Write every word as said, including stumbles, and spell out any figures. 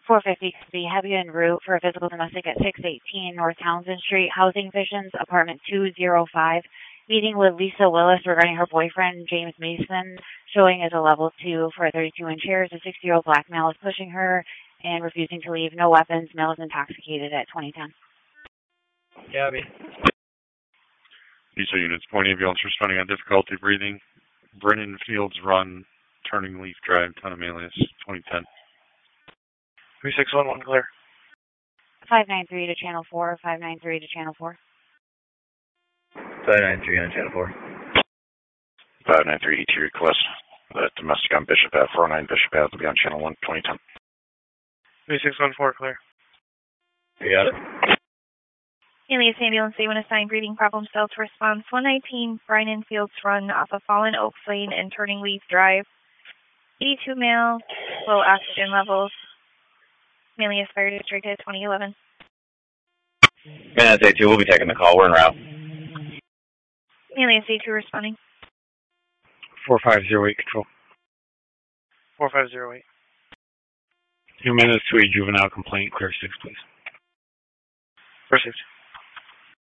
four fifty-three, heavy en route for a physical domestic at six eighteen North Townsend Street, Housing Visions, apartment two oh five. Meeting with Lisa Willis regarding her boyfriend, James Mason, showing as a level two for a thirty-two inch hair. A sixty-year-old black male is pushing her and refusing to leave. No weapons. Male is intoxicated at twenty ten. Gabby. Lisa units, point ambulance responding on difficulty breathing. Brennan Fields Run, Turning Leaf Drive, Town of Alias, twenty ten. three six one one, clear. five nine three to channel four, five nine three to channel four. five nine three on channel four. five nine three E T request. Uh, domestic on Bishop Ave, four oh nine Bishop Ave, will be on channel one, twenty ten. three six one four, clear. You got it. Alias Ambulance A one assigned breathing problems failed to response. one nineteen Brennan Fields Run off of Fallen Oaks Lane and Turning Leaf Drive. eighty-two male, low oxygen levels. Alias Fire District at twenty eleven. Alias A two, we'll be taking the call. We're en route. Alias A two responding. four five zero eight, control. four five zero eight. Two minutes to a juvenile complaint, clear six, please. Received.